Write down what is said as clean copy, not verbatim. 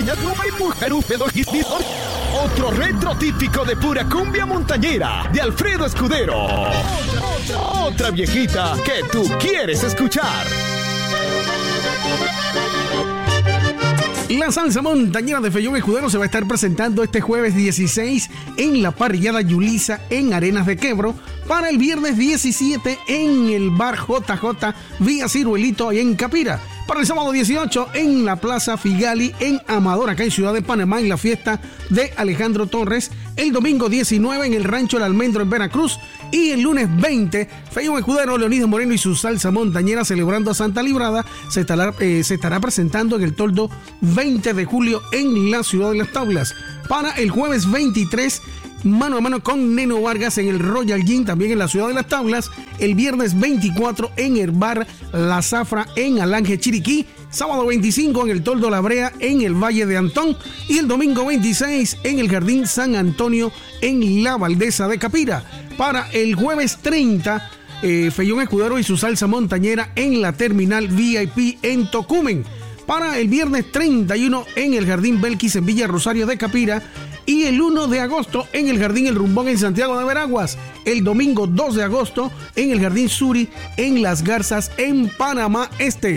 Otro retro típico de pura cumbia montañera de Alfredo Escudero. Otra viejita que tú quieres escuchar. La salsa montañera de Fellón Escudero se va a estar presentando este jueves 16 en la parrillada Yulisa en Arenas de Quebro, para el viernes 17 en el bar JJ Vía Ciruelito ahí en Capira, para el sábado 18 en la Plaza Figali en Amador, acá en Ciudad de Panamá, en la fiesta de Alejandro Torres, el domingo 19 en el Rancho El Almendro en Veracruz, y el lunes 20 Fellón Escudero, Leonidas Moreno y su salsa montañera celebrando a Santa Librada se estará presentando en el toldo 20 de julio en la Ciudad de las Tablas. Para el jueves 23 mano a mano con Neno Vargas en el Royal Gin, también en la Ciudad de las Tablas. El viernes 24 en el bar La Zafra en Alange, Chiriquí. Sábado 25 en el Toldo La Brea en el Valle de Antón. Y el domingo 26 en el Jardín San Antonio en la Valdesa de Capira. Para el jueves 30, Fellón Escudero y su salsa montañera en la Terminal VIP en Tocumen. Para el viernes 31 en el Jardín Belkis en Villa Rosario de Capira. Y el 1 de agosto en el Jardín El Rumbón en Santiago de Veraguas. El domingo 2 de agosto en el Jardín Suri en Las Garzas en Panamá Este.